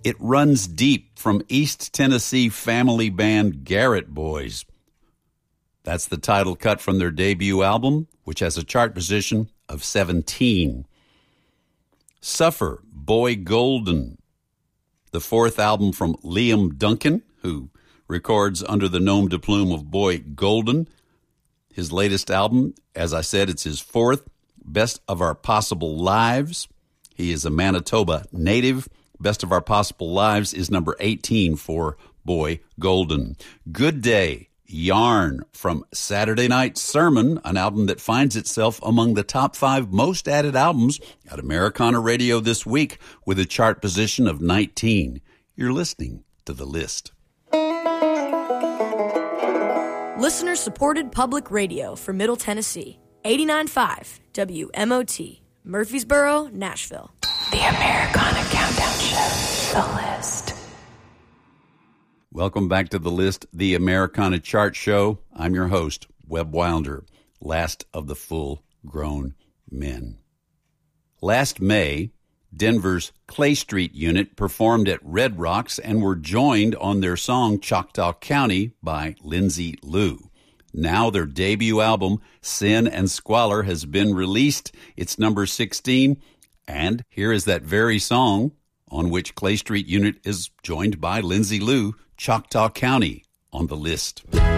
It Runs Deep from East Tennessee family band Garrett Boys. That's the title cut from their debut album, which has a chart position of 17. Suffer, Boy Golden, the fourth album from Liam Duncan, who records under the nom de plume of Boy Golden. His latest album, as I said, it's his fourth, Best of Our Possible Lives. He is a Manitoba native. Best of Our Possible Lives is number 18 for Boy Golden. Good Day, Yarn from Saturday Night Sermon, an album that finds itself among the top 5 most added albums at Americana Radio this week with a chart position of 19. You're listening to The List. Listener-supported public radio for Middle Tennessee. 89.5 WMOT, Murfreesboro, Nashville. The Americana Countdown Show, The List. Welcome back to The List, the Americana Chart Show. I'm your host, Webb Wilder, last of the full-grown men. Last May, Denver's Clay Street unit performed at Red Rocks and were joined on their song Choctaw County by Lindsay Lou. Now their debut album, Sin and Squalor, has been released. It's number 16, and here is that very song on which Clay Street unit is joined by Lindsay Lou, Choctaw County, on The List.